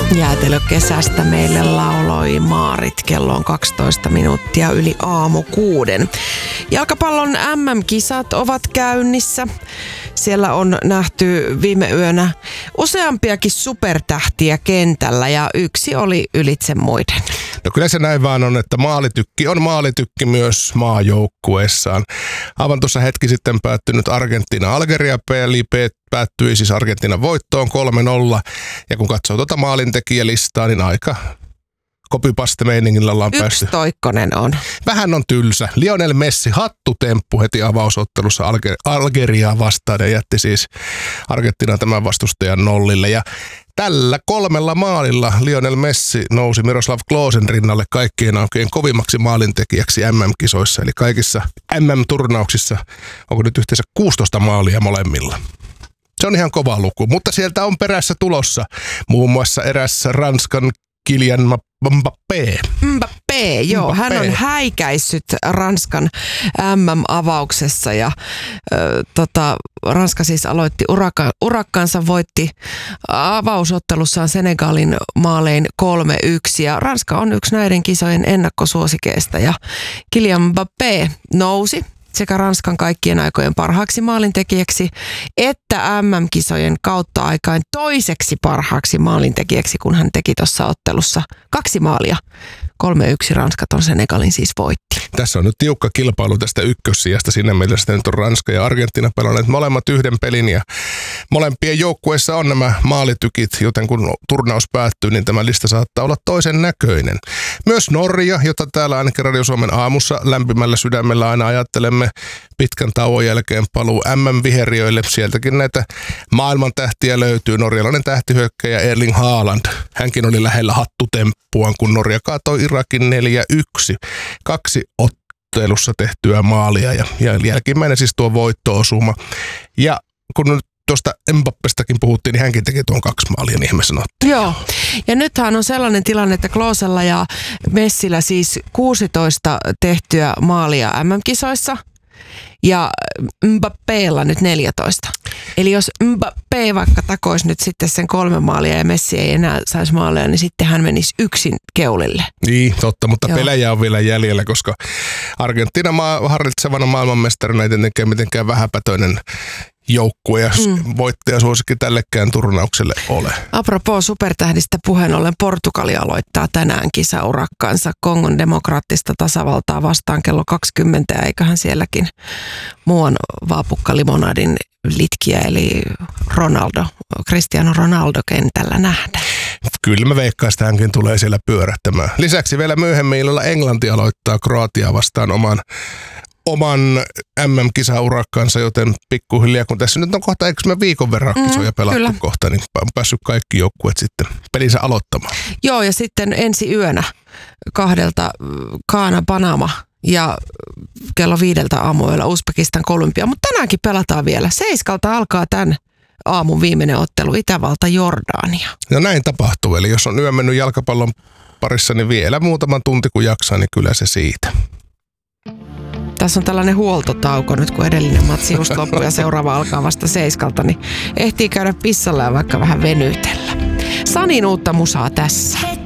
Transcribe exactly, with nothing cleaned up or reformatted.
Jäätelökesästä meille lauloi Maarit. Kello on kaksitoista minuuttia yli aamu kuuden. Jalkapallon M M-kisat ovat käynnissä. Siellä on nähty viime yönä useampiakin supertähtiä kentällä ja yksi oli ylitse muiden. No kyllä se näin vaan on, että maalitykki on maalitykki myös maajoukkueessaan. Aivan tuossa hetki sitten päättynyt Argentiina-Algeria-peli päättyi siis Argentiinan voittoon kolme nolla. Ja kun katsoo tuota maalintekijälistaa, niin aika copy-paste-meiningillä ollaan Yksi päästy. toikkonen on. Vähän on tylsä. Lionel Messi hattutemppu heti avausottelussa Alger- Algeriaa vastaan ja jätti siis Argentiinan tämän vastustajan nollille. Ja tällä kolmella maalilla Lionel Messi nousi Miroslav Klosen rinnalle kaikkien aikojen kovimmaksi maalintekijäksi M M-kisoissa. Eli kaikissa M M-turnauksissa onko nyt yhteensä kuusitoista maalia molemmilla. Se on ihan kova luku, mutta sieltä on perässä tulossa muun muassa erässä Ranskan Kylian Mbappé. Mbappé, joo. Mbappé. Hän on häikäissyt Ranskan M M-avauksessa ja ö, tota, Ranska siis aloitti uraka, urakkansa, voitti avausottelussaan Senegalin maalein kolme yksi ja Ranska on yksi näiden kisojen ennakkosuosikeista ja Kylian Mbappé nousi sekä Ranskan kaikkien aikojen parhaaksi maalintekijäksi että M M-kisojen kautta aikain toiseksi parhaaksi maalintekijäksi, kun hän teki tuossa ottelussa kaksi maalia. kolme yksi Ranska ton Senegalin siis voitti. Tässä on nyt tiukka kilpailu tästä ykkössijasta. Siinä mielessä nyt on Ranska ja Argentiina pelanneet molemmat yhden pelin ja molempien joukkueissa on nämä maalitykit, joten kun turnaus päättyy, niin tämä lista saattaa olla toisen näköinen. Myös Norja, jota täällä ainakin Radio Suomen aamussa lämpimällä sydämellä aina ajattelemme pitkän tauon jälkeen paluu M M-viheriöille. Sieltäkin näitä maailman tähtiä löytyy. Norjalainen tähtihyökkäjä Erling Haaland. Hänkin oli lähellä hattutemppuaan, kun Norja kaatoi Irakin neljä yksi. Kaksi ottelussa tehtyä maalia ja, ja jälkimmäinen siis tuo voitto-osuma. Ja kun nyt tuosta Mbappestakin puhuttiin, niin hänkin teki tuon kaksi maalia, niin ihmeessä sanottiin. Joo, ja nythän on sellainen tilanne, että Klosella ja Messillä siis kuusitoista tehtyä maalia M M-kisoissa ja Mbappélla nyt neljätoista. Eli jos Mbappé vaikka takoisi nyt sitten sen kolme maalia ja Messi ei enää saisi maaleja, niin sitten hän menisi yksin keulille. Niin, totta, mutta Joo. pelejä on vielä jäljellä, koska Argentiina maa, harritsevana maailmanmestarina ei tietenkään mitenkään vähäpätöinen joukkue ja mm. voittajasuosikki tällekään turnaukselle ole. Apropos supertähdistä puheen ollen, Portugali aloittaa tänään kisaurakkaansa Kongon demokraattista tasavaltaa vastaan kello kaksikymmentä, eiköhän sielläkin muuan vaapukka-limonadin litkiä, eli Ronaldo, Cristiano Ronaldo kentällä nähdä. Kyllä mä veikkaan, että hänkin tulee siellä pyörähtämään. Lisäksi vielä myöhemmin illalla Englanti aloittaa Kroatiaa vastaan oman oman M M-kisaurakkansa, joten pikkuhiljaa, kun tässä nyt on kohta, eikö me viikon verran kisoja pelattu mm, kohta, niin on päässyt kaikki joukkueet sitten pelinsä aloittamaan. Joo, ja sitten ensi yönä kahdelta Kaana Panama ja kello viideltä aamuilla Uzbekistan Kolumbia, mutta tänäänkin pelataan vielä. Seiskalta alkaa tämän aamun viimeinen ottelu Itävalta Jordania. No näin tapahtuu, eli jos on yö mennyt jalkapallon parissa, niin vielä muutaman tunti kun jaksaa, niin kyllä se siitä. Tässä on tällainen huoltotauko nyt, kun edellinen matsi just loppui ja seuraava alkaa vasta seiskalta, niin ehtii käydä pissalla ja vaikka vähän venytellä. Sanin uutta musaa tässä.